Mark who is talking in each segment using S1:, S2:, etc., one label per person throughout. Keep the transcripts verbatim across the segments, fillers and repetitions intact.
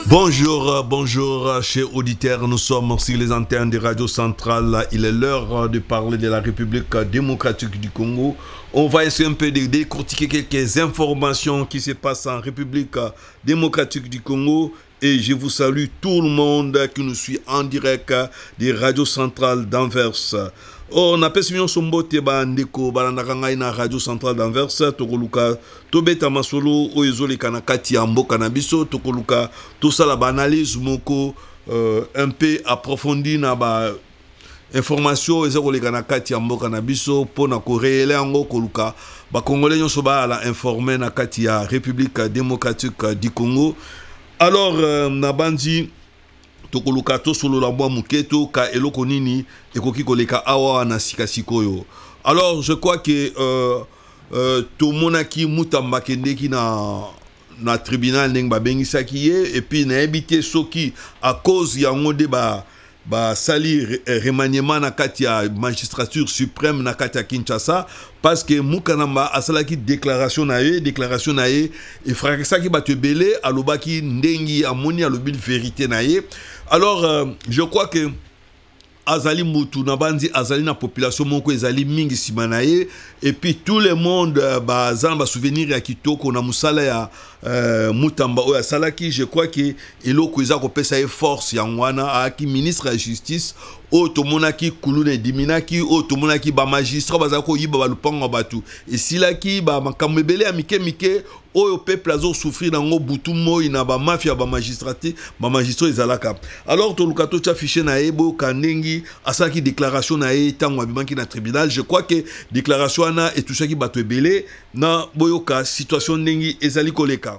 S1: Bonjour, bonjour, chers auditeurs. Nous sommes sur les antennes de Radio Centrale. Il est l'heure de parler de la République démocratique du Congo. On va essayer un peu de décortiquer quelques informations qui se passent en République démocratique du Congo. Et je vous salue tout le monde qui nous suit en direct de Radio Centrale d'Anvers. On appelle ce sombo teba ndeko balandaka ngai na Radio Centrale d'Anvers tokoluka tobeta masolo oyezole kana kati ya mboka na biso tokoluka tosala ba analyse moko euh, un peu approfondi na ba information ezokoleka na kati ya mboka na biso pona ko réélé yango koluka ba congolais nyonso ba la informer na kati ya République démocratique du Congo. Alors euh, na bandi tokoluka to solo la mwa muketo ka eloko nini ekoki koleka awa na sikasikoyo. Alors je crois que euh, euh, to monaki mutamba kendeki na na tribunal ndeng ba bengisaki ye et puis na habité soki à cause ya ngode ba ba sali remaniement na kati ya magistrature suprême na kati ya Kinshasa parce que mukanamba asalaki déclaration na ye déclaration na ye et frakisaki bato belé alobaki ndengi amoni alobi vérité na ye. Alors euh, je crois que azali mutu na bandi azali na population moko ezali mingi simanaye et puis tout le monde ba zamba souvenir ya kitoko na musala ya euh, mutamba oya salaki. Je crois que eloko eza ko pesa e force ya ngwana aki ministre ya justice o tomonaki kulune diminaki o tomonaki ba magistrat bazako yiba ba lupango batu et silaki ba makamebele ya mike mike oyo peuple azo souffrir nango butu moi na ba mafia ba magistrati ba magistrat ezalaka. Alors to lukato cha fiché na ebo kanengi asaki déclaration na e tango abimanki na tribunal. Je crois que déclaration ana et tout ça qui bato ebele na boyoka situation nengi ezali koleka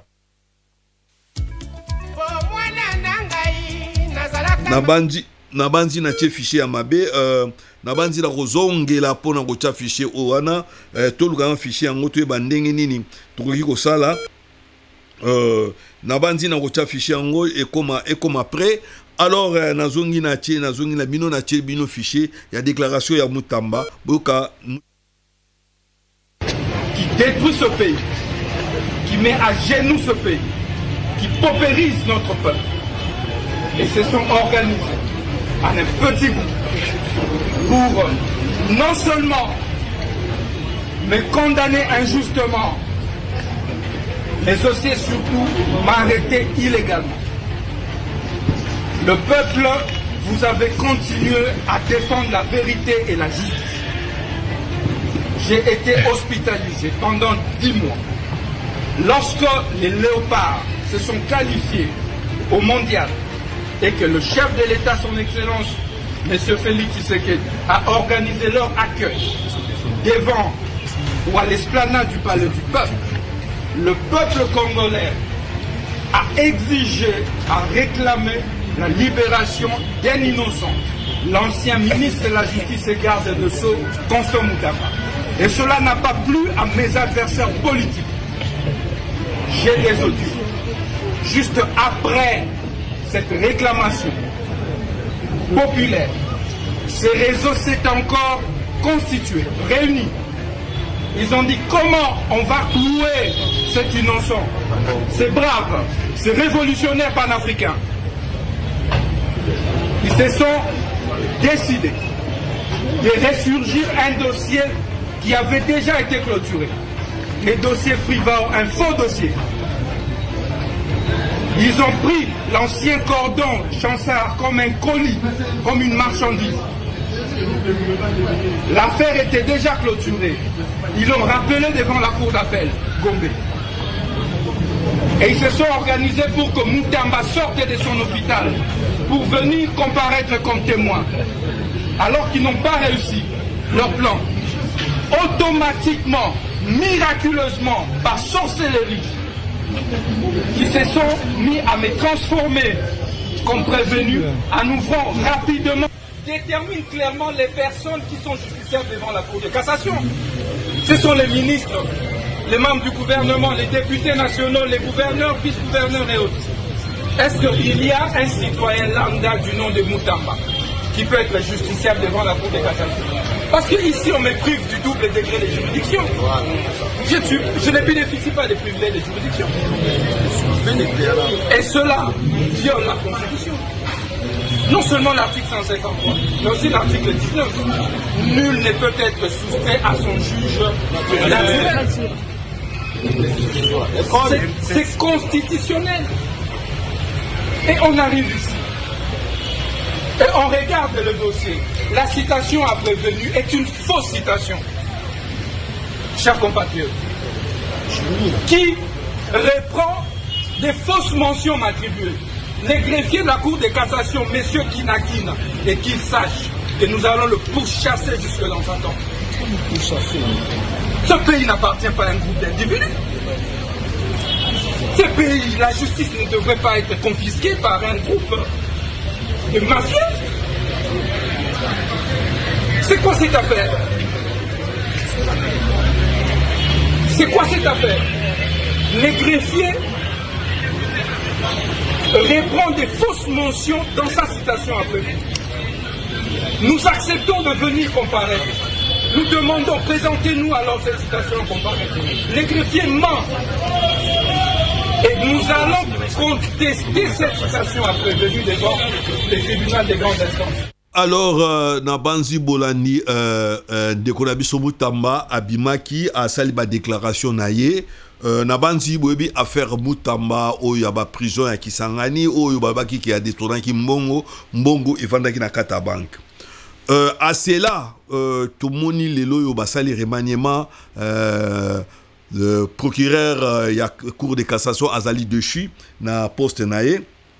S1: na bandi na bandi na tie fichier ya mabe euh, na bandi la kozongela pona ko tia fichier o wana euh, to luka fichier yango to ba ndenge nini tokoki ko sala euh, na bandi na ko tia fichier yango et comme et comme après. Alors euh, nazongi na tie nazongi na bino na tie bino fichier ya déclaration ya Mutamba boka
S2: qui détruit ce pays, qui met à genoux ce pays, qui paupérise notre peuple. Et se sont organisés en un petit groupe pour non seulement me condamner injustement, mais aussi et surtout m'arrêter illégalement. Le peuple, vous avez continué à défendre la vérité et la justice. J'ai été hospitalisé pendant dix mois. Lorsque les léopards se sont qualifiés au mondial et que le chef de l'État, son Excellence, M. Félix Tshisekedi, a organisé leur accueil devant ou à l'esplanade du palais du peuple, le peuple congolais a exigé, a réclamé la libération d'un innocent, l'ancien ministre de la Justice et garde de Sceaux, Constant Mutamba. Et cela n'a pas plu à mes adversaires politiques. J'ai des audios. Juste après cette réclamation populaire, ces réseaux s'est encore constitué, réunis. Ils ont dit comment on va clouer cet innocent, ces braves, ces révolutionnaires panafricains. Ils se sont décidés de ressurgir un dossier qui avait déjà été clôturé. Le dossier Frivao, un faux dossier. Ils ont pris l'ancien cordon Chansard comme un colis, comme une marchandise. L'affaire était déjà clôturée. Ils l'ont rappelé devant la cour d'appel, Gombe. Et ils se sont organisés pour que Mutamba sorte de son hôpital pour venir comparaître comme témoin. Alors qu'ils n'ont pas réussi leur plan. Automatiquement, miraculeusement, par sorcellerie, qui se sont mis à me transformer comme prévenu en ouvrant rapidement, détermine clairement les personnes qui sont justiciables devant la Cour de cassation. Ce sont les ministres, les membres du gouvernement, les députés nationaux, les gouverneurs, vice-gouverneurs et autres. Est-ce qu'il y a un citoyen lambda du nom de Mutamba qui peut être justiciable devant la Cour de cassation? Parce qu'ici, on me prive du double degré de juridiction. Je, je ne bénéficie pas des privilèges de juridiction. Et cela viole la Constitution. Non seulement l'article cent cinquante-trois, mais aussi l'article dix-neuf. Nul ne peut être soustrait à son juge naturel. C'est constitutionnel. Et on arrive ici. Et on regarde le dossier. La citation à prévenu est une fausse citation. Chers compatriotes, qui reprend des fausses mentions m'attribuées. Les greffiers de la Cour de cassation, messieurs Kinakina, et qu'ils sachent que nous allons le pourchasser jusque dans sa tombe. Ce pays n'appartient pas à un groupe d'individus. Ce pays, la justice ne devrait pas être confisquée par un groupe de mafieux. C'est quoi cette affaire? C'est quoi cette affaire? Les greffiers reprend des fausses mentions dans sa citation à prévu. Nous acceptons de venir comparer. Nous demandons, présentez-nous alors cette citation à comparer. Les greffiers mentent. Et nous allons contester cette citation à prévenu devant les tribunaux des grandes instances.
S1: Alors, euh, Nabanzi Bolani, euh, euh, Dekonabiso Mutamba, Abimaki, a saliba déclaration naye. Euh, Nabanzi Boebi affaire Mutamba, o yaba prison ya Kisangani, o yaba ki qui a détourné ki Mbongo, Mbongo et Vanda ki na Kata Bank. Euh, à cela, euh, tout le monde lelo yoba sali remaniement, euh, le procureur euh, ya cour de cassation Azali Dechi na poste naye.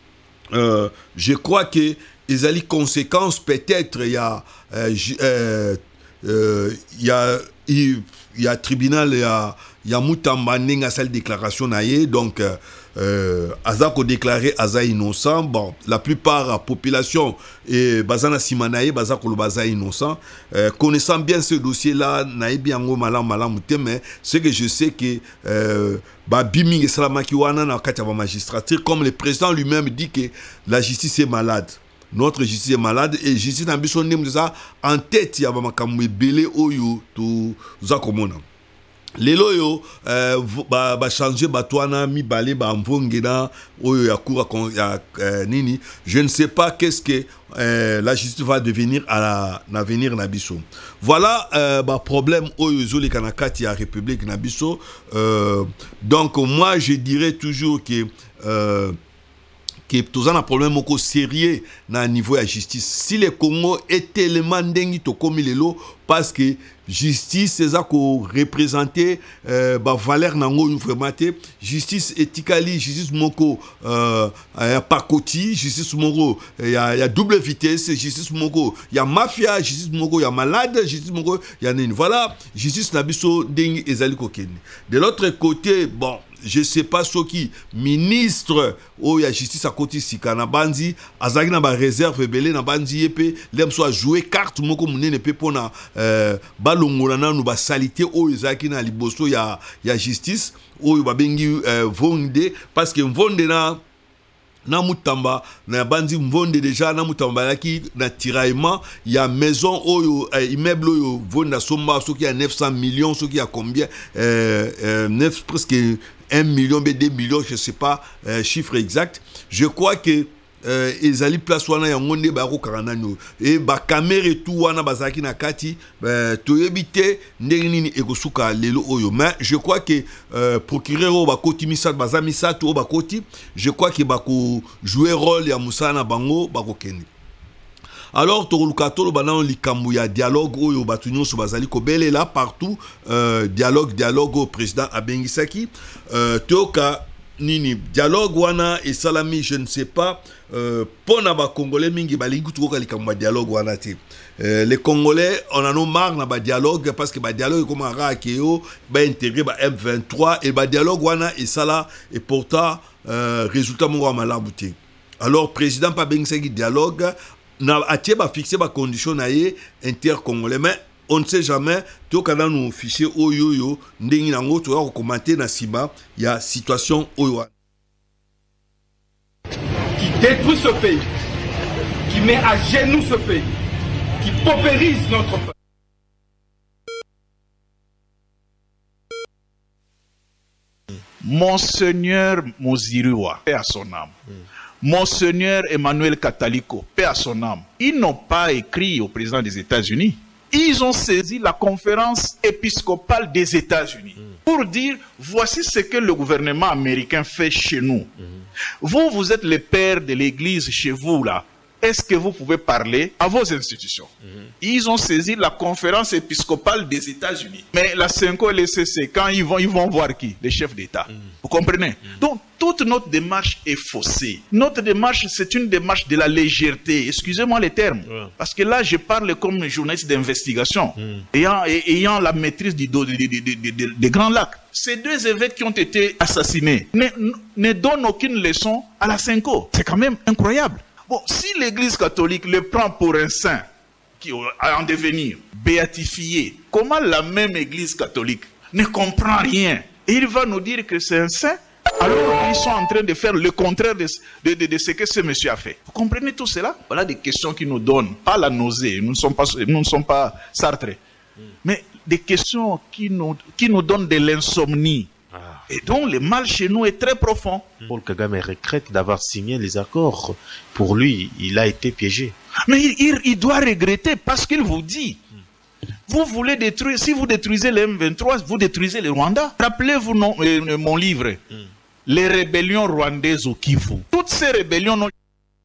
S1: Euh, je crois que les ali conséquences peut-être il y a euh, euh, euh, il y a il y a tribunal il y a il y a Mutamba nenga sale déclaration naie donc euh, Azako déclaré Aza innocent. Bon, la plupart de la population et bazana simanaye bazako le baza innocent. Euh, connaissant bien ce dossier là naie bien ngo malam malam mais ce que je sais que euh, ba biming salamaki wana na kati ya magistrature comme le président lui-même dit que la justice est malade. Notre justice est malade et justice n'a besoin de ça en tête il y a makamwe belé oyo to zakomona. Lelo yo euh, ba ba changer batwana mi balé ba mvongena oyo ya cour ya euh, nini je ne sais pas qu'est-ce que euh, la justice va devenir à l'avenir na biso. Voilà euh, ba problème oyo zoli kanakati ya République na biso. Euh, donc moi je dirais toujours que euh, que tout ça un problème beaucoup sérieux na niveau de la justice. Si le Congo est tellement dengue to comme lelo parce que justice c'est ça qu'on représenter euh, ba valeur nango vraiment justice éthiquement justice moko euh y a pakoti justice moko il y a y a double vitesse justice moko il y a mafia justice moko il y a malade justice moko il y a une voilà justice na biso dengue ezali kokeni. De l'autre côté bon je sais pas ce qui ministre ou ya justice à côté sika na bandi azaki na ba réserve belé na bandi epé lem soit jouer carte moko munene pe pona euh balongola na no ba salité o ezaki na liboso ya ya justice o ba bengi euh, vonde parce que vonde na na Mutamba na bandi mvonde déjà na Mutamba laki na tiraillement il y a maison oyo euh, immeuble oyo vonda somba ce qui a neuf cents millions ce qui a combien euh, euh, neuf presque un million deux millions je sais pas euh, chiffre exact. Je crois que euh, ezali place wana ya ngonde ba ko karanano et ba caméra et tout wana bazaki na kati euh, to ebité ndenge nini ekosuka lelo oyo mais je crois que euh, procureur ba koti misat bazami sato ba koti je crois que ba ko jouer rôle ya musana bango ba ko kendi. Alors tolukato bana likambu ya dialogue oyo batunyo so bazali ko belé là partout euh, dialogue dialogue au président Abengisaki euh, toka nini dialogue wana et salami je ne sais pas euh, pona ba congolais mingi balingi tuko likambu dialogue wana te euh, les congolais on en a marre na ba dialogue parce que ba dialogue comme ara keo ba intégrer ba M vingt-trois et ba dialogue wana et sala et pourtant euh, résultat mo malabuté. Alors président pa Abengisaki dialogue na atie ba fixer ba condition na ye intercongolais mais on ne sait jamais to kana nous fichier oyo yo ndingi nango to ya commenter na sima ya situation oyo
S2: qui détruit ce pays, qui met à genoux ce pays, qui paupérise notre peuple.
S3: Monseigneur Moziriwa, paix à son âme. Mm. Monseigneur Emmanuel Catalico, paix à son âme. Ils n'ont pas écrit au président des États-Unis. Ils ont saisi la conférence épiscopale des États-Unis mm. pour dire, voici ce que le gouvernement américain fait chez nous. Mm. Vous, vous êtes les pères de l'église chez vous, là. Est-ce que vous pouvez parler à vos institutions? Mm. Ils ont saisi la conférence épiscopale des États-Unis. Mais la Senko et le C C, quand ils vont, ils vont voir qui? Les chefs d'État. Mm. Vous comprenez? Mm. Donc, toute notre démarche est faussée. Notre démarche, c'est une démarche de la légèreté. Excusez-moi les termes. Ouais. Parce que là, je parle comme journaliste d'investigation, mm. ayant, ayant la maîtrise du, des, des, des, des, des Grands Lacs. Ces deux évêques qui ont été assassinés ne, ne donnent aucune leçon à la Senko. C'est quand même incroyable. Bon, si l'Église catholique le prend pour un saint qui a en devenir, béatifié, comment la même Église catholique ne comprend rien? Et il va nous dire que c'est un saint, alors qu'ils sont en train de faire le contraire de, de, de, de ce que ce monsieur a fait. Vous comprenez tout cela? Voilà des questions qui nous donnent, pas la nausée, nous ne sommes pas, nous ne sommes pas Sartre, mais des questions qui nous, qui nous donnent de l'insomnie. Ah. Et donc le mal chez nous est très profond.
S4: Paul Kagame regrette d'avoir signé les accords. Pour lui, il a été piégé.
S3: Mais il, il, il doit regretter parce qu'il vous dit, mm. vous voulez détruire, si vous détruisez le M vingt-trois, vous détruisez le Rwanda. Rappelez-vous non, euh, mon livre, mm. Les rébellions rwandaises au Kivu. Toutes ces rébellions n'ont...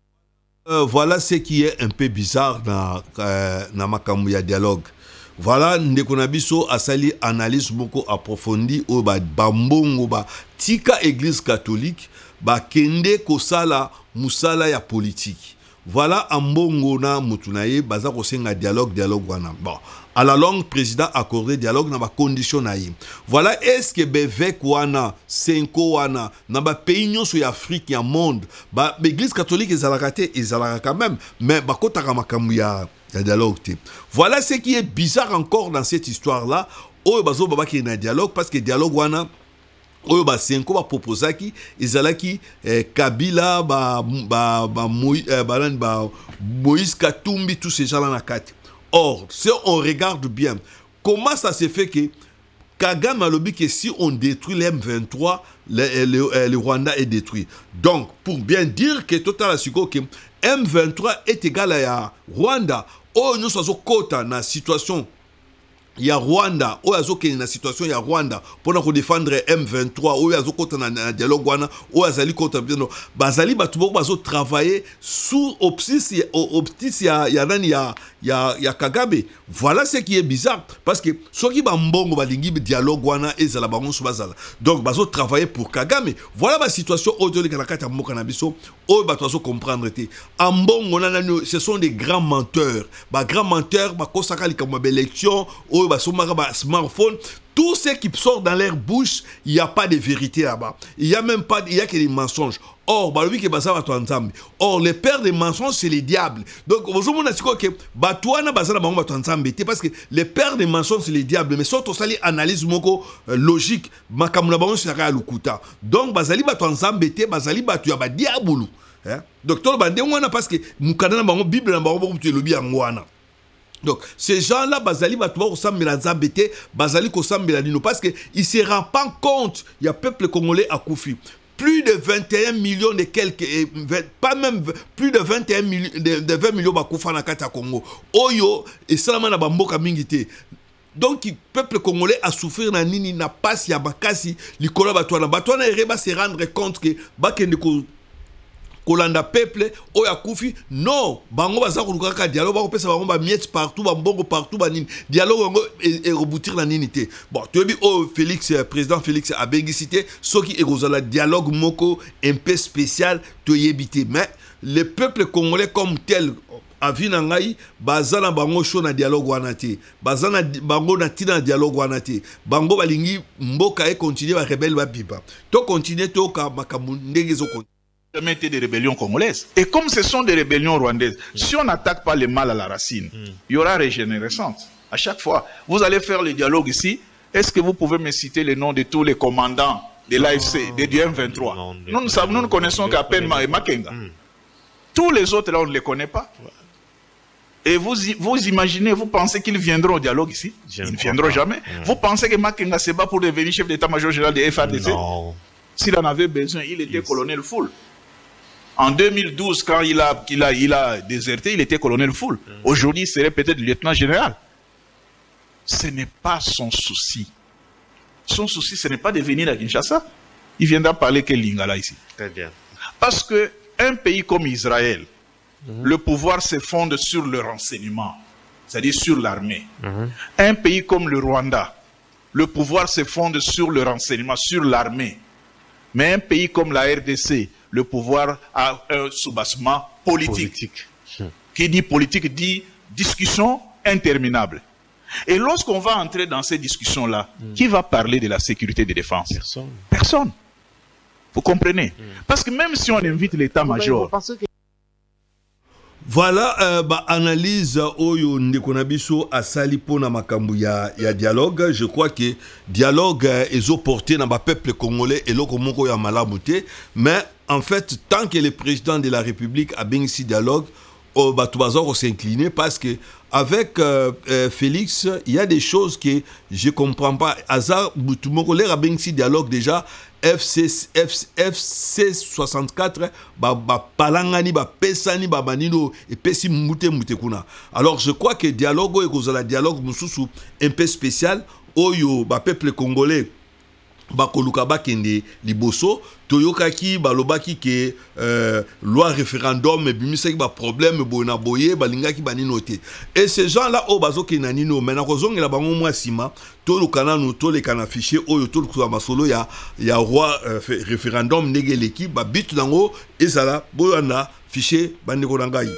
S1: Euh, voilà ce qui est un peu bizarre dans euh, Makamuya dialogue. Voilà, Ndekonabiso a sali analyse moko approfondie au ba bambongo ba tika église catholique ba kende kosala musala ya politique. Voilà ambongo na mutunaye baza kosenga dialogue dialogue wana. Bon, à la longue président accordé dialogue na ba condition na ye. Voilà, est-ce que bevek wana senko wana na ba pays nyonso ya Afrique ya monde ba église catholique ezalaka te ezalaka quand même mais ba kotaka makamu ya ya dialogue. Voilà ce qui est bizarre encore dans cette histoire-là. Oyo bazo baba ki na dialogue parce que dialogue wana oyo ba senko ba proposaki ezalaki eh, Kabila ba ba ba Moïse eh, ba, ba Moïse Katumbi tous ces gens là na kati. Or, si on regarde bien comment ça se fait que Kagame a lobby que si on détruit le M vingt-trois, le, le, le Rwanda est détruit. Donc, pour bien dire que total asiko que M vingt-trois est égal à Rwanda, oh nous sommes kota na situation ya Rwanda, oh azo ke na situation ya Rwanda pour nous défendre M vingt-trois, oh azo kota na, na dialogue wana, oh azali kota bien no, bazali batubo bazo travailler sous optis optis ya ya nani ya ya ya Kagame. Voilà ce qui est bizarre parce que soki ba mbongo balingi dialogue wana ezala bango so bazala. Donc bazo travailler pour Kagame. Voilà la situation aujourd'hui kana kata mboka na biso, oh bato comprendre te. Ambongo na nani ce sont des grands menteurs. Ba grands menteurs ba kosaka likama élection, oh bah smartphone, tout ce qui sort dans leur bouche, il n'y a pas de vérité là-bas. Il n'y a même pas, il y a que des mensonges. Or, bah oui que bah ça va toi ensemble. Or, les pères des mensonges, c'est les diables. Donc, vous avez dit que bah toi na bah ça va toi ensemble. Parce que les pères des mensonges, c'est les diables. Mais surtout ça les analyse moko logique. Makamuna bah on se à lukuta. Donc, bah zali bah toi ensemble, bah zali bah tu as bah diabolo. Donc, tout le monde dit parce que mukana bah Bible na bah on tu le bien ngwana. Donc, ces gens-là, Bazali, Bazali, parce qu'ils ne se rendent pas compte, il y a peuple congolais à Koufi. Plus de vingt et un millions de quelques, pas même plus de vingt et un millions, de vingt millions de Koufa na kata Congo. Oyo, et Salama na Bamboka Mingite. Donc, le peuple congolais a souffert na nini, na passe, ya bakasi, likola batouana. Batouana ereba se rendre compte que, bakendeko, kolanda peuple oya kufi non bango baza kulukaka dialogue ba kopesa bango ba miette partout ba mbongo partout ba nini dialogue ngo et reboutir la ninité. Bon tu bi oh Félix président Félix a bénéficié ce qui est la dialogue moko un peu spécial to yebité mais le peuple congolais comme tel avina ngai bazana bango show na dialogue wana te bazana bango na tina dialogue wana te bango balingi mboka e continuer ba rebelle ba pipa to continuer to ka makamu ndenge zo
S3: jamais été des rébellions congolaises. Et comme ce sont des rébellions rwandaises, mm. si on n'attaque pas le mal à la racine, mm. il y aura régénérescence. À chaque fois, vous allez faire le dialogue ici. Est-ce que vous pouvez me citer les noms de tous les commandants de l'A F C, de du M vingt-trois? Non, nous, nous, savons, nous ne connaissons qu'à peine Makenga. Mm. Tous les autres là, on ne les connaît pas. Ouais. Et vous, vous imaginez, vous pensez qu'ils viendront au dialogue ici? Ils ne viendront pas. Jamais. Mm. Vous pensez que Makenga se bat pour devenir chef d'état-major général de F A R D C?
S4: Non.
S3: S'il en avait besoin, il était yes. colonel Foul. En deux mille douze, quand il a, il a, il a déserté, il était colonel Foul. Mm. Aujourd'hui, il serait peut-être lieutenant général. Ce n'est pas son souci. Son souci, ce n'est pas de venir à Kinshasa. Il viendra parler que Lingala ici.
S4: Très bien.
S3: Parce que un pays comme Israël, mm-hmm. le pouvoir se fonde sur le renseignement, c'est-à-dire sur l'armée. Mm-hmm. Un pays comme le Rwanda, le pouvoir se fonde sur le renseignement, sur l'armée. Mais un pays comme la R D C, le pouvoir a un soubassement politique. politique. Mm. Qui dit politique dit discussion interminable. Et lorsqu'on va entrer dans ces discussions-là, mm. qui va parler de la sécurité de défense?
S4: Personne.
S3: Personne. Vous comprenez? Mm. Parce que même si on invite l'état-major...
S1: Voilà, euh, bah, analyse oyo ndekonabiso asali pona makambu ya, ya dialogue. Je crois que dialogue est euh, porté dans le peuple congolais et loko moko ya malabouté. Mais en fait, tant que le président de la République a bien ici dialogue, oh, bah, tout bazar s'incliner parce que avec euh, euh, Félix, il y a des choses que je comprends pas. Hazard, tout moko l'air a bien ici dialogue déjà. F C soixante-quatre ba ba palangani ba pesani ba banino et pesi mute mute kuna. Alors je crois que dialogue et cause la dialogue mususu un peu spécial oyo ba peuple congolais ba koluka ba kende liboso toyokaki ba lobaki ke euh, loi référendum et bimisa ki ba problème bona boye ba lingaki ba ninoté. Et ces gens là o bazo ke nanino mena kozonga la bango mwa sima to lukana no to le kana fichier oyo to lukwa masolo ya ya roi euh, référendum ndege l'équipe ba bit nango ezala boyana fichier ba ndeko nangai.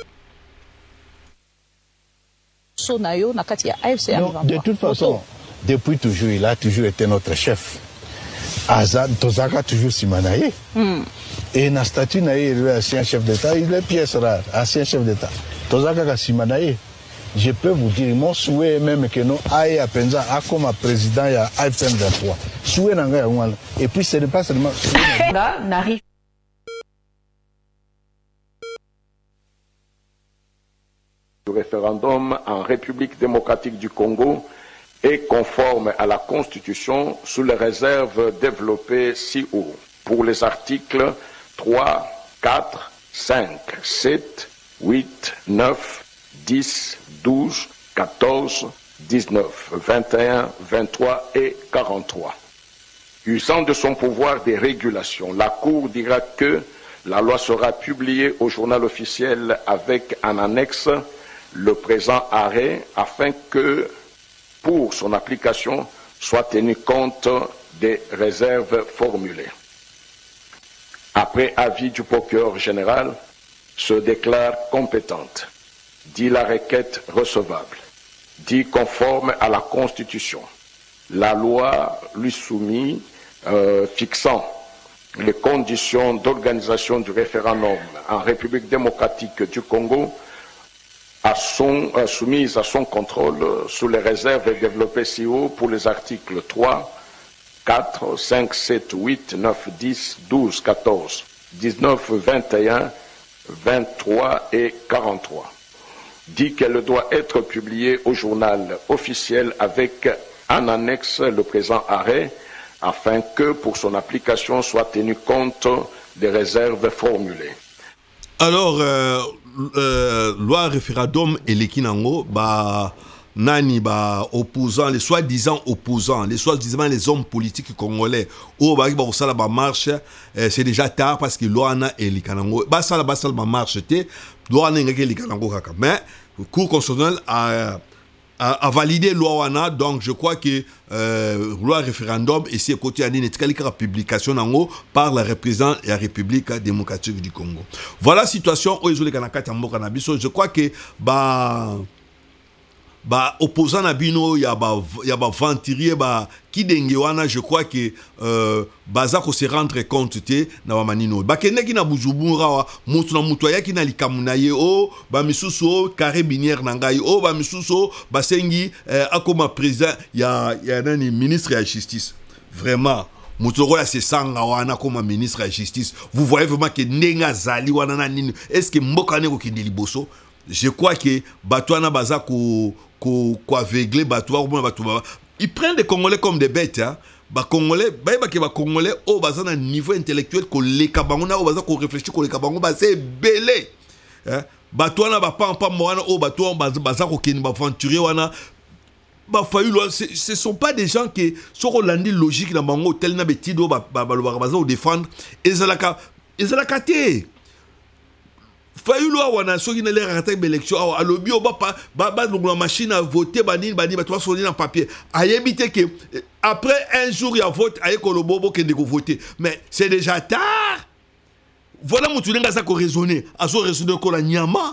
S5: Non, de toute façon, depuis toujours il a toujours été notre chef. Azad Tozaka toujours Simanaye. Mm. Et na statut naïe, il est ancien chef d'État, il est pièce rare, ancien chef d'État. Tozaka Simanaye. Je peux vous dire, mon souhait même que nous aille à Penza, à comme président, il y a I P M vingt-trois. Souhait n'anga et puis ce n'est pas seulement.
S6: n'arrive.
S7: Le référendum en République démocratique du Congo est conforme à la Constitution sous les réserves développées ci-haut pour les articles trois, quatre, cinq, sept, huit, neuf, dix, douze, quatorze, dix-neuf, vingt et un, vingt-trois et quarante-trois. Usant de son pouvoir de régulation, la Cour dira que la loi sera publiée au journal officiel avec en annexe le présent arrêt afin que pour son application, soit tenu compte des réserves formulées. Après avis du procureur général, se déclare compétente, dit la requête recevable, dit conforme à la Constitution, la loi lui soumise euh, fixant les conditions d'organisation du référendum en République démocratique du Congo à son, euh, soumise à son contrôle euh, sous les réserves développées ci haut pour les articles trois, quatre, cinq, sept, huit, neuf, dix, douze, quatorze, dix-neuf, vingt et un, vingt-trois et quarante-trois. Dit qu'elle doit être publiée au journal officiel avec en annexe le présent arrêt afin que pour son application soit tenu compte des réserves formulées.
S1: Alors, euh, euh, loi référendum et l'équinango, bah, nani, bah, opposants, les soi-disant opposants, les soi-disant les hommes politiques congolais, ou bah, bah, ça, bah, marche, euh, c'est déjà tard parce que loi na et l'équinango, bah, ça, bah, ça, bah, marche, té, loi na et l'équinango, mais, le cours constitutionnel a, a, a validé loi wana, donc je crois que euh, loi référendum et c'est côté année la publication en haut par la représentante de la République démocratique du Congo. Voilà la situation où ils ont les Kanakati en cannabis. Je crois que bah bah opposant à bino il y a bah il y a bah venturier bah qui dengue wana je crois que euh baza ko se rendre compte te na ba manino ba kende ki na buzubura wa mutu na mutu ya ki na likamuna ye o ba misuso carabinière na ngai o ba misuso ba sengi euh, akoma président ya ya nani ministre de la justice vraiment mutu ko ya se sanga wana comme ministre de la justice vous voyez vraiment que nenga zali wana na nini est-ce que mboka ne ko kindi liboso je crois que batwana baza ko ko ko aveugler batwa ou batwa ils prennent des Congolais comme des bêtes hein ba congolais ba ba ke ba congolais o baza na niveau intellectuel ko leka bango na o baza ko réfléchir ko leka bango ba c'est belé hein bato wana ba pam pam wana o bato baza ko keni ba aventurier wana ba fayu ce ce sont pas des gens qui sont landi logique na bango tel na betido ba ba ba baza o défendre ezalaka ezalaka te fayu lo wana soki na lera attaque élection a alobi o ba ba ba la machine à voter bani bani ba toi sonner en papier ayebite que après un jour il y a vote aye ko lo bobo ke ndeko voter mais c'est déjà tard voilà mutu lenga ça ko raisonner aso raisonner ko la nyama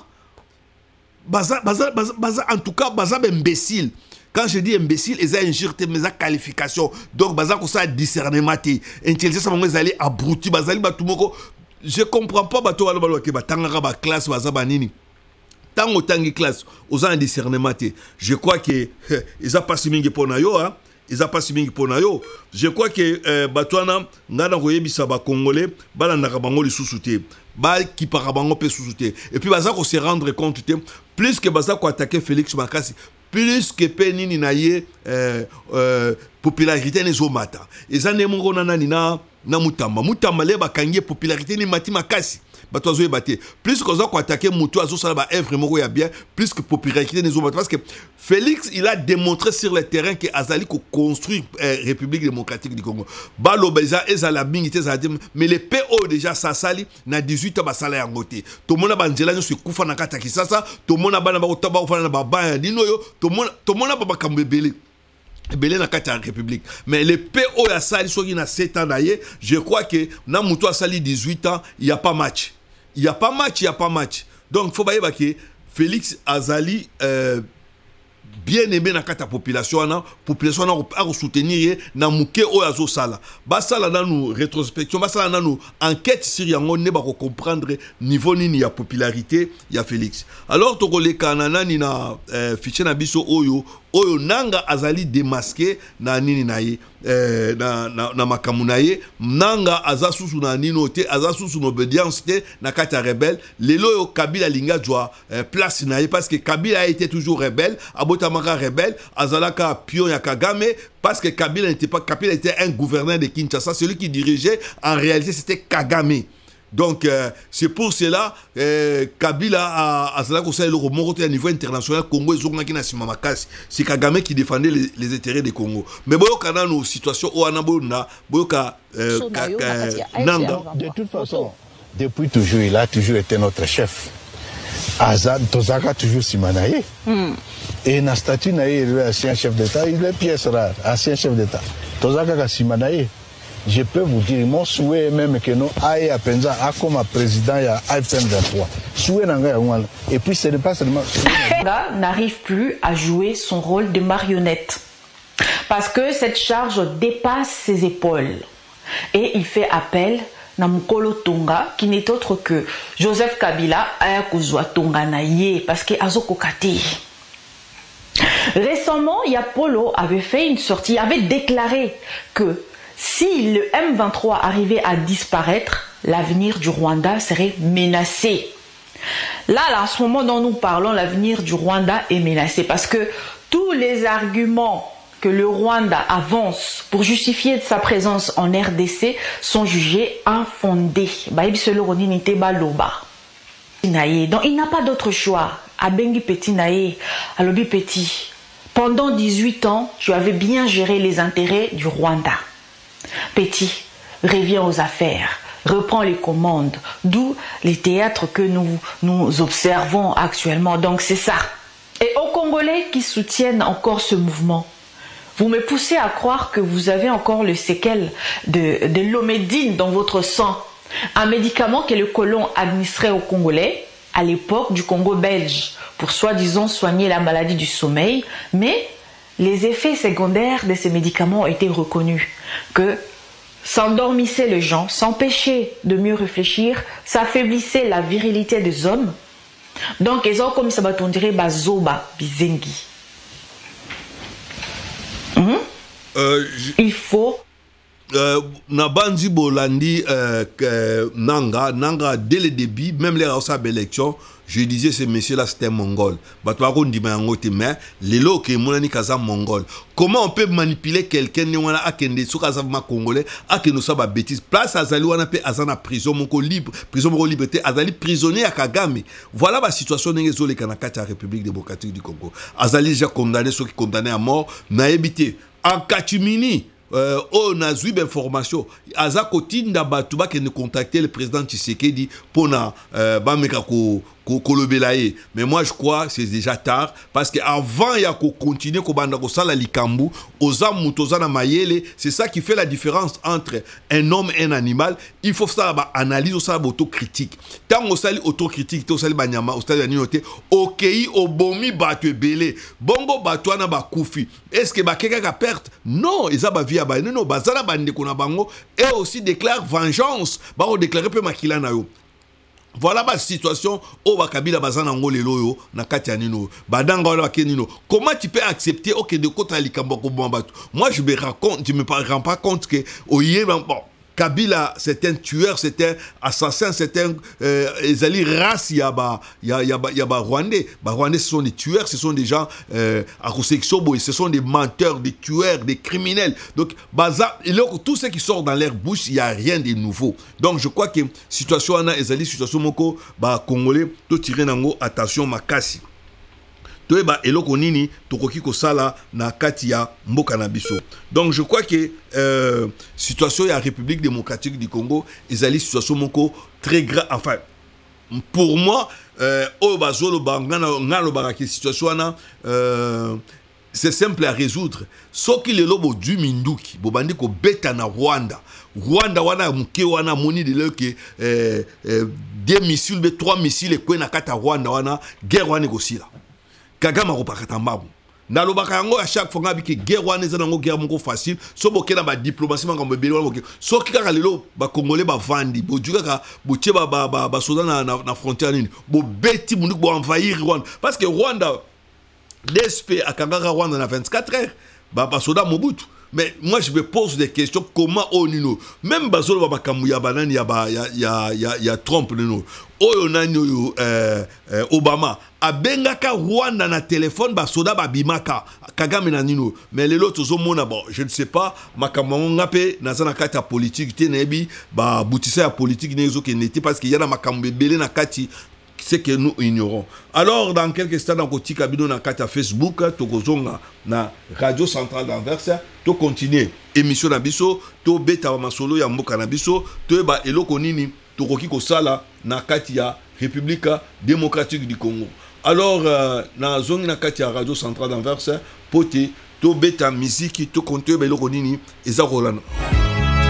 S1: baza baza baza en tout cas baza imbécile. Quand je dis imbécile, ils ont injuré mes qualifications. Donc, baza ko ça discernement, intelligence, ça va aller abruti, bazali ba tout moko. Je comprends pas bato wala balo ke batanga ba classe baza banini. Tango tangi classe, aux un discernement. Je crois que ils a pas si mingi pona yo hein. Ils a pas si mingi pona yo. Je crois que bato wana ngana ko yebisa ba congolais, bala na bango li susute. Ba ki para bango pe susute. Et puis baza ko se rendre compte plus que baza ko attaquer Félix Makasi. Plus que penini na ye euh, euh, popularité ne zomata eza ne mongo nana nina na mutamba mutamba le bakangie popularité ni mati makasi bato azo ebate plus que za ko attaquer mutu azo sala ba œuvre moko ya bien plus que popularité ne zomata parce que Félix il a démontré sur le terrain que azali ko construire euh, République démocratique du Congo balo beza ezala bingité za mais les P O déjà ça sali na dix-huit ans basala ya ngote to mona banjela nyo se kufa na kata kisasa to mona bana ba otaba ofana na baba dino yo to mona to mona baba kambebele belé na kata République mais les P O ya sali soki na sept ans d'ailleurs je crois que na mutu a sali dix-huit ans il y a pas match il y a pas match il y a pas match donc faut bailler que Félix Azali euh, bien aimé na kata population na population na a soutenir na muke o azo sala ba sala na nous rétrospection ba sala na nous enquête sur yango ne ba ko comprendre niveau nini ya popularité ya Félix alors to ko le kanana ni na euh, fiche na biso oyo oyo nanga azali démasqué na nini na ye euh, na na, na makamu na ye nanga azasusu na nino te azasusu no obédience te na kata rebelle lelo yo Kabila linga jwa euh, place na ye parce que Kabila a été toujours rebelle abota maka rebelle azalaka pion ya Kagame parce que Kabila n'était pas Kabila était un gouverneur de Kinshasa celui qui dirigeait en réalité c'était Kagame. Donc, euh, c'est pour cela que euh, Kabila a le à niveau international, Congo c'est Kagame qui défendait les, les intérêts des Congo. Mais bon, quand on a une situation où on a
S5: de toute façon, depuis toujours, il a toujours été notre chef. Azad Tozaka toujours Simanaye. Mm. Et dans le statut, il est ancien chef d'État, il est pièce rare, ancien chef d'État. Tozaka Simanaye. Je peux vous dire, mon souhait même que nous aille à Penza a comme président il y a F M vingt-trois. Souhait n'anga et puis ce n'est pas seulement.
S6: N'arrive plus à jouer son rôle de marionnette parce que cette charge dépasse ses épaules et il fait appel na Mukolo Tonga qui n'est autre que Joseph Kabila aya kozwa Tonga na ye parce que azoko kate. Récemment, Yapolo avait fait une sortie, avait déclaré que si le M vingt-trois arrivait à disparaître, l'avenir du Rwanda serait menacé. Là, là, en ce moment dont nous parlons, l'avenir du Rwanda est menacé parce que tous les arguments que le Rwanda avance pour justifier sa présence en R D C sont jugés infondés. Donc, il n'a pas d'autre choix. Abengi Petit Naye, Alobi Petit, pendant dix-huit ans, tu avais bien géré les intérêts du Rwanda. Petit, reviens aux affaires, reprends les commandes, d'où les théâtres que nous, nous observons actuellement. Donc c'est ça. Et aux Congolais qui soutiennent encore ce mouvement, vous me poussez à croire que vous avez encore le séquel de, de l'omédine dans votre sang, un médicament que le colon administrait aux Congolais à l'époque du Congo belge pour soi-disant soigner la maladie du sommeil, mais les effets secondaires de ces médicaments ont été reconnus, que s'endormissait les gens, s'empêchait de mieux réfléchir, s'affaiblissait la virilité des hommes. Donc, ils ont comme ça, on dirait, bazoba, bizengi. Hum?
S1: Euh,
S6: Il faut...
S1: Euh, na bandi bolandi euh, euh, nanga nanga dès le début même les résultats d'élection je disais ce monsieur là c'était un mongol batwa ko ndima yango te mais lelo ke monani kaza mongol comment on peut manipuler quelqu'un ni wana akende so kaza ma congolais akeno sa ba bêtise place azali wana pe azana prison moko libre prison moko liberté azali prisonnier à Kagame voilà la situation n'engezole kana kati ya République démocratique du Congo azali déjà condamné ceux qui condamné à mort na ebité en catimini. Euh, on a eu d'informations. Aza kotinda batuba qui ne contacter le président Tshisekedi pour na bameka ko kolobelaye. Mais moi je crois c'est déjà tard parce que avant il y a ko continuer ko banda ko sala likambu oza mutoza na mayele, c'est ça qui fait la différence entre un homme et un animal. Il faut ça ba analyse ça ba autocritique. Tant on sali autocritique, to sali banyama, o sali aninote, okei obomi batu belé. Bongo batu na ba kufi. Est-ce que ba keka ka perte? Non, ils a ba vie ba non bazala bande ko na bango et aussi déclare vengeance. Ba o déclarer pe makila na yo. Voilà la situation au Bakabila bazana ngolelo yo na kati ya nino badanga wala kenino. Comment tu peux accepter OK de kota likambo ko bombatu? Moi je me raconte, je me rends pas compte que oye bon Kabila c'est un tueur, c'est un assassin, c'est un euh, ezali race yaba yaba yaba Rwandais. Ba Rwandais ce sont des tueurs, ce sont des gens euh, à Koseksobo, ce sont des menteurs, des tueurs, des criminels. Donc baza tout ce qui sort dans leur bouche, il y a rien de nouveau. Donc je crois que situation ana ezali situation moko ba congolais to tirer nango attention makasi. Toeba eloko nini tokoki ko sala na kati ya mboka na biso. Donc je crois que euh, situation ya République démocratique du Congo ezali situation moko très grave, enfin pour moi euh o bazolo bangana ngalo baraki situation na euh c'est simple à résoudre. Soki le lobo du minduki bobandi ko beta na Rwanda. Rwanda wana muke wana moni de le que euh, euh, deux missiles, trois missiles ko na kata Rwanda wana guerre wana gosila. Kagame akopakata mbabu na lobaka yango à chaque fois ngabi ke guerre wana eza nango guerre moko facile so bokela ba diplomatie manga mbebeli wana boke so kika lelo ba congolais ba vandi bo djukaka bo tcheba ba ba ba soda na na frontière nini bo beti mundu bo envahir Rwanda parce que Rwanda D S P akangaka Rwanda na vingt-quatre heures ba ba soda Mobutu. Mais moi je me pose des questions comment on nino même bazolo ba makambu ya banani ya ba ya ya ya, ya Trump nino oyo nani oyo euh, euh, Obama abengaka Rwanda na téléphone ba soda ba bimaka Kagame na nino mais les autres zo mona bon je ne sais pas makambu ngape na zana kati ya politique te nebi ba boutissa ya politique nezo ke neti parce qu'il y a na makambu belé na kati c'est que nous ignorons. Alors, dans quelques instants, dans le cabinet na kata Facebook, tokozonga na Radio Centrale d'Anvers, to continuer émission na biso, to beta wa masolo ya mboka na biso, to ba eloko nini, to koki ko sala na kati ya République démocratique du Congo. Alors, euh, na zongi na kati ya Radio Centrale d'Anvers, pote to beta musique, to konte ba eloko nini, eza rolana.